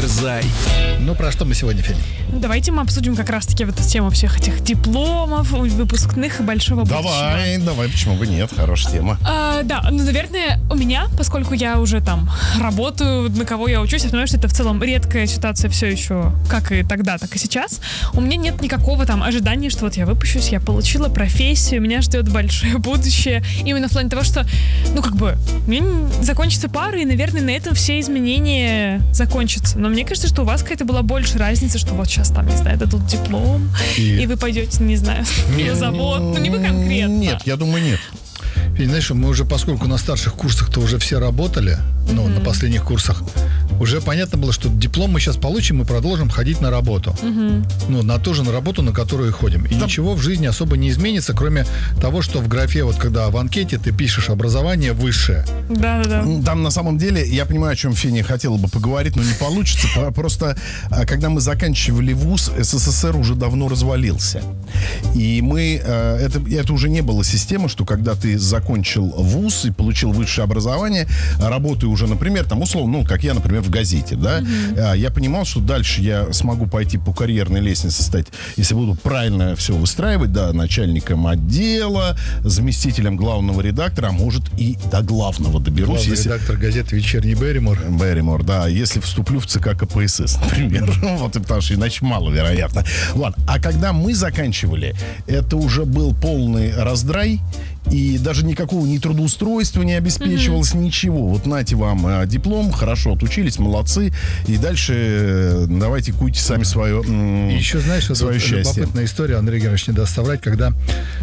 Дерзай. Ну, про что мы сегодня, Феня? Давайте мы обсудим как раз-таки вот эту тему всех этих дипломов, выпускных и большого будущего. Давай, почему бы нет, хорошая тема. Да, ну, наверное, у меня, поскольку я уже там работаю, на кого я учусь, я понимаю, что это в целом редкая ситуация все еще, как и тогда, так и сейчас. У меня нет никакого там ожидания, что вот я выпущусь, я получила профессию, меня ждет большое будущее. Именно в плане того, что, ну, как бы, мне закончится пара, и, наверное, на этом все изменения закончатся. Но мне кажется, что у вас какая-то была больше разница, что вот сейчас там, не знаю, дадут диплом, и вы пойдете, не знаю, на завод. Ну, не вы конкретно. Нет, я думаю, нет. И знаешь, мы уже, поскольку на старших курсах-то уже все работали, ну, на последних курсах, уже понятно было, что диплом мы сейчас получим и продолжим ходить на работу. Ну, на ту же на работу, на которую и ходим. И ничего в жизни особо не изменится, кроме того, что в графе, вот когда в анкете ты пишешь образование высшее. Да. Там на самом деле, я понимаю, о чем Феня хотела бы поговорить, но не получится. Просто, когда мы заканчивали вуз, СССР уже давно развалился. И мы, это уже не была система, что когда ты закончил вуз и получил высшее образование, работая уже, например, там, условно, ну, как я, например, в газете, да, я понимал, что дальше я смогу пойти по карьерной лестнице стать, если буду правильно все выстраивать, да, начальником отдела, заместителем главного редактора, а может и до главного доберусь. Главный редактор газеты «Вечерний Берримор». Берримор, да, если вступлю в ЦК КПСС, например. Вот, потому что иначе маловероятно. Ладно, а когда мы заканчивали, это уже был полный раздрай, и даже никакого ни трудоустройства не обеспечивалось, ничего. Вот нате вам диплом, хорошо отучились, молодцы, и дальше давайте куйте сами свое И еще, знаешь, свое это счастье. любопытная история, Андрей Георгиевич не даст соврать, когда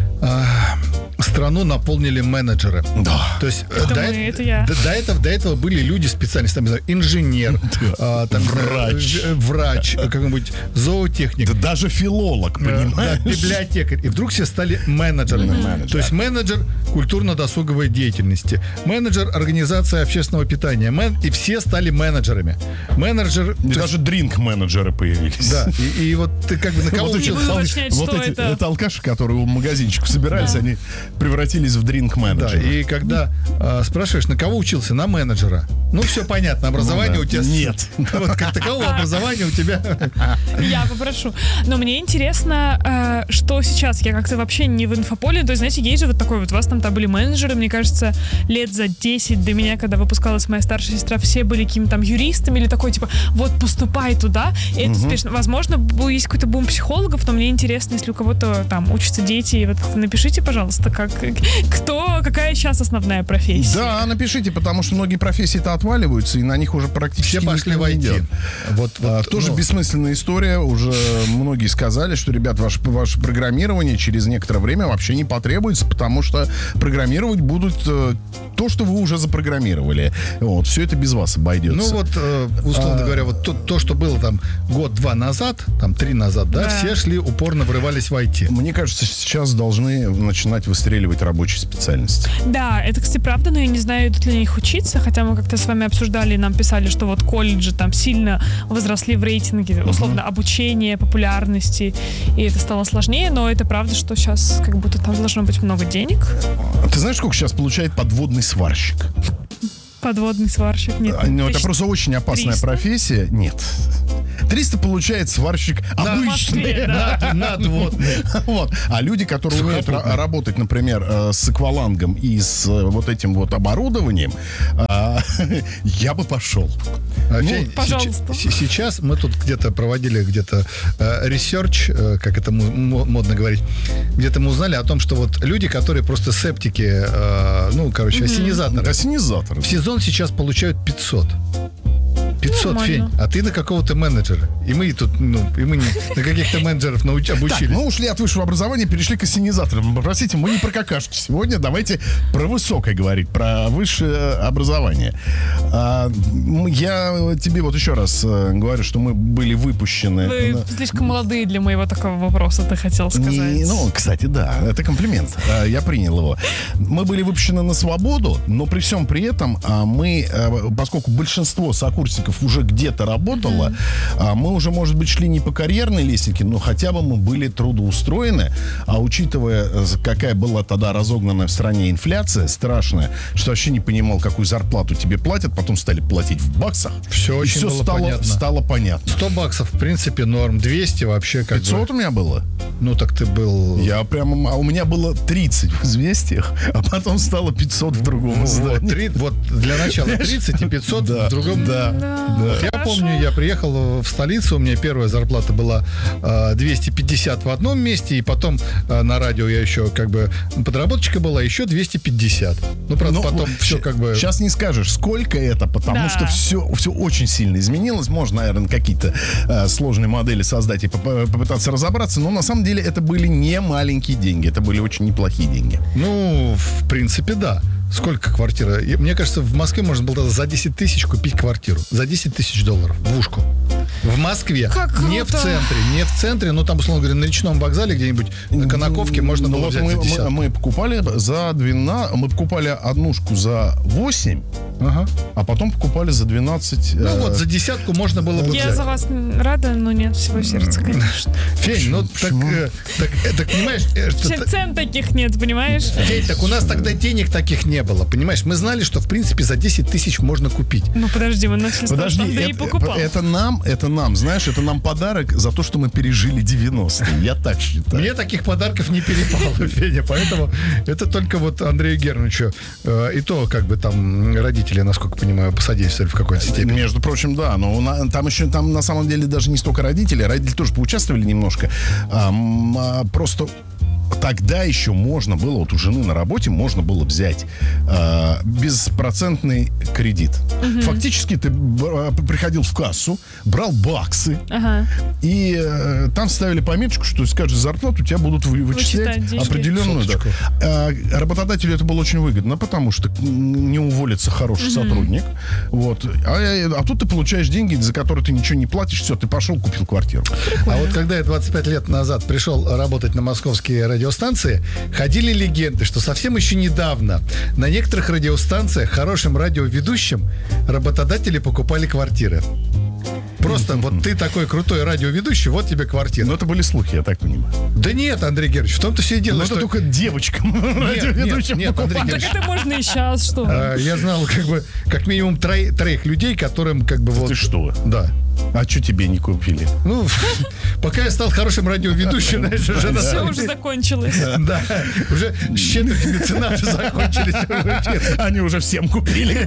страну наполнили менеджеры. Да. То есть это я. до этого были люди специальные, там, не знаю, инженер, там, врач, какой-нибудь зоотехник. Да даже филолог, понимаешь? Да, библиотекарь. И вдруг все стали менеджерами. То есть менеджер культурно-досуговой деятельности, менеджер организации общественного питания, и все стали менеджерами. Менеджер... И даже дринк-менеджеры появились. Да, и вот ты как бы на кого учился? Это алкаши, которые в магазинчику собирались, они превратились в дринк-менеджера. Да, и когда спрашиваешь, на кого учился? На менеджера. Ну, все понятно, образование у тебя... Нет. Вот как такового образования у тебя... Я попрошу. Но мне интересно, что сейчас. Я как-то вообще не в инфополе. То есть, знаете, есть же вот такой вот, у вас там были менеджеры, мне кажется, лет за 10 до меня, когда выпускалась моя старшая сестра, все были какими-то там юристами или такой, типа, вот поступай туда, и это успешно. Возможно, есть какой-то бум психологов, но мне интересно, если у кого-то там учатся дети, вот напишите, пожалуйста, какая сейчас основная профессия. Да, напишите, потому что многие профессии-то отваливаются, и на них уже практически все пошли никто в не идет. Вот, тоже бессмысленная история. Уже многие сказали, что, ребят, ваше программирование через некоторое время вообще не потребуется, потому что программировать будут то, что вы уже запрограммировали. Вот, все это без вас обойдется. Ну вот, условно говоря, вот то, что было там год-два назад, там 3 назад, да, все шли, упорно врывались в IT. Мне кажется, сейчас должны начинать выстреливать рабочие специальности. Да, это, кстати, правда, но я не знаю, идут ли на них учиться, хотя мы как-то с вами обсуждали, нам писали, что вот колледжи там сильно возросли в рейтинге, условно, обучения, популярности, и это стало сложнее, но это правда, что сейчас как будто там должно быть много денег. Ты знаешь, сколько сейчас получает подводный сварщик? Подводный сварщик? Нет. Ну, это просто очень опасная 300? профессия. Нет. 300 получает сварщик обычный. Надводный. Вот. А люди, которые умеют работать, например, с аквалангом и с вот этим вот оборудованием, я бы пошел. Пожалуйста. Сейчас мы тут где-то проводили ресерч, как это модно говорить, где-то мы узнали о том, что вот люди, которые просто септики, ассенизаторы. Ассенизаторы. В сезон сейчас получают 500. 500, нормально. Фень, а ты на какого-то менеджера. И мы тут, на каких-то менеджеров обучились. Так, мы ушли от высшего образования, перешли к ассенизаторам. Простите, мы не про какашки сегодня. Давайте про высокое говорить, про высшее образование. Я тебе вот еще раз говорю, что мы были выпущены... Вы слишком молодые для моего такого вопроса, ты хотел сказать. Кстати, да, это комплимент. Я принял его. Мы были выпущены на свободу, но при всем при этом мы, поскольку большинство сокурсников уже где-то работала, мы уже, может быть, шли не по карьерной лестнике, но хотя бы мы были трудоустроены, а учитывая, какая была тогда разогнанная в стране инфляция страшная, что вообще не понимал, какую зарплату тебе платят, потом стали платить в баксах. Все очень было понятно. Стало понятно. 100 баксов, в принципе, норм. 200 вообще как 500 бы... у меня было. Ну, так ты был... Я прямо... А у меня было 30 в «Известиях», а потом стало 500 в другом издании. Вот для начала 30 и 500 в другом. Да. Я помню, я приехал в столицу, у меня первая зарплата была 250 в одном месте, и потом на радио я еще как бы подработочка была, еще 250. Ну, правда, потом все как бы... Сейчас не скажешь, сколько это, потому что все очень сильно изменилось. Можно, наверное, какие-то сложные модели создать и попытаться разобраться, но на самом деле это были не маленькие деньги, это были очень неплохие деньги. Ну, в принципе, да. Сколько квартира? Мне кажется, в Москве можно было за 10 тысяч купить квартиру. За 10 тысяч долларов. Двушку. В Москве. Не в центре. Не в центре, но там, условно говоря, на речном вокзале где-нибудь на Конаковке можно было взять за 10. Мы покупали за 12... Мы покупали однушку за 8, а потом покупали за 12... Ну вот, за десятку можно было бы взять. Я за вас рада, но нет всего сердца, конечно. Фень, ну так понимаешь... Цен таких нет, понимаешь? Фень, так у нас тогда денег таких не было, понимаешь? Мы знали, что, в принципе, за 10 тысяч можно купить. Ну, подожди, мы начали с того, что Андрей покупал. Это нам, знаешь, это нам подарок за то, что мы пережили 90-е. Я так считаю. Мне таких подарков не перепало, Феня, поэтому это только вот Андрею Германовичу. И то, как бы там родители, насколько понимаю, посодействовали в какой-то степени. Между прочим, да, но там на самом деле даже не столько родители тоже поучаствовали немножко. Просто тогда еще можно было, вот у жены на работе можно было взять беспроцентный кредит. Фактически ты приходил в кассу, брал баксы, и там ставили пометочку, что с каждой зарплаты у тебя будут вычислять определенную. Да. Работодателю это было очень выгодно, потому что не уволится хороший сотрудник. Вот. А тут ты получаешь деньги, за которые ты ничего не платишь, все, ты пошел, купил квартиру. А вот когда я 25 лет назад пришел работать на московские радиостанции, ходили легенды, что совсем еще недавно на некоторых радиостанциях хорошим радиоведущим работодатели покупали квартиры. Просто вот ты такой крутой радиоведущий, вот тебе квартира. Но это были слухи, я так понимаю. Да нет, Андрей Георгиевич, в том-то все и дело, что... это только девочкам радиоведущим покупали. Так это можно и сейчас, что? Я знал как минимум троих людей, которым как бы вот... Ты что? Да. А что тебе не купили? Ну, пока я стал хорошим радиоведущим, знаешь, уже на все уже закончилось. Да, уже четверть меценаты закончились. Они уже всем купили.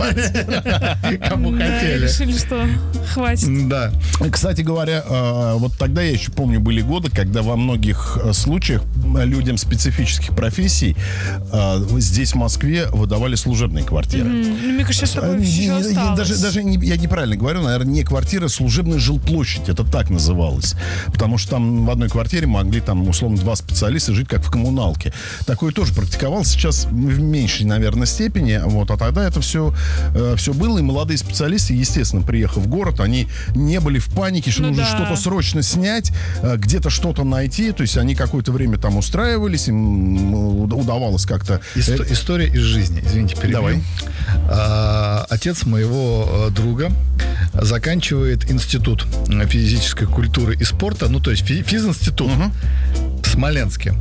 Кому хотели. Решили, что хватит. Да. Кстати говоря, вот тогда я еще помню, были годы, когда во многих случаях людям специфических профессий здесь в Москве выдавали служебные квартиры. Мне кажется, сейчас такое еще осталось. Даже я неправильно говорю, наверное, не квартира, служебная жилплощадь, это так называлось. Потому что там в одной квартире могли там условно 2 специалиста жить, как в коммуналке. Такое тоже практиковалось, сейчас в меньшей, наверное, степени. Вот, а тогда это все было, и молодые специалисты, естественно, приехав в город, они не были в панике, что нужно что-то срочно снять, где-то что-то найти. То есть они какое-то время там устраивались, им удавалось как-то... История из жизни, извините, перебью. Давай. Отец моего друга заканчивает институт физической культуры и спорта, ну, то есть физинститут в Смоленске.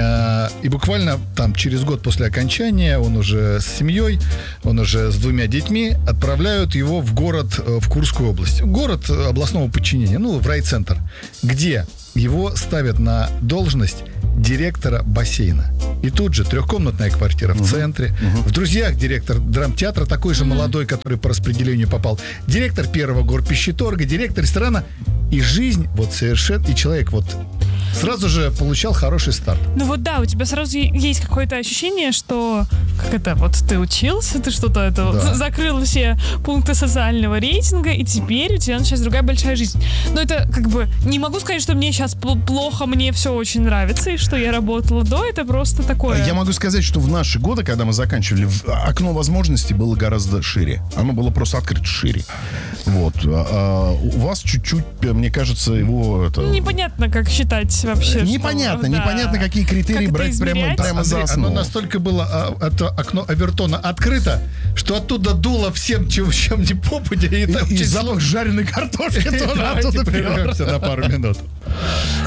И буквально там через год после окончания он уже с семьей, он уже с 2 детьми, отправляют его в город, в Курскую область. Город областного подчинения, ну, в райцентр, где его ставят на должность директора бассейна. И тут же 3-комнатная квартира в центре. В «Друзьях» директор драмтеатра, такой же молодой, который по распределению попал. Директор первого горпищеторга, директор ресторана. И жизнь вот совершенно... И человек вот сразу же получал хороший старт. Ну вот да, у тебя сразу есть какое-то ощущение, что как это, вот ты учился, ты что-то закрыл все пункты социального рейтинга, и теперь у тебя началась другая большая жизнь. Но это как бы, не могу сказать, что мне сейчас плохо, мне все очень нравится, и что я работала до, это просто такое. Я могу сказать, что в наши годы, когда мы заканчивали, окно возможностей было гораздо шире. Оно было просто открыто шире. Вот. У вас чуть-чуть, мне кажется, его... Непонятно, как считать здесь вообще? Непонятно, непонятно, какие критерии Как это брать измерять? прямо за Оно основу. настолько было, это окно Авертона открыто, что оттуда дуло всем, чем не попадя. И там И запах жареной картошки тоже Давайте оттуда прервемся на пару минут.